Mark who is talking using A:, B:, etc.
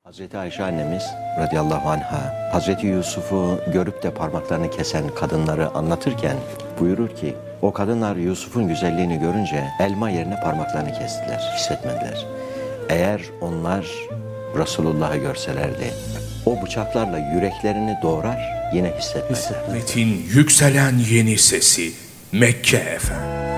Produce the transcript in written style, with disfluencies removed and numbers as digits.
A: Hazreti Ayşe annemiz radıyallahu anha, Hazreti Yusuf'u görüp de parmaklarını kesen kadınları anlatırken buyurur ki, o kadınlar Yusuf'un güzelliğini görünce elma yerine parmaklarını kestiler, hissetmediler. Eğer onlar Resulullah'ı görselerdi, o bıçaklarla yüreklerini doğrar, yine hissetmezler.
B: Metin yükselen yeni sesi Mekke efendim.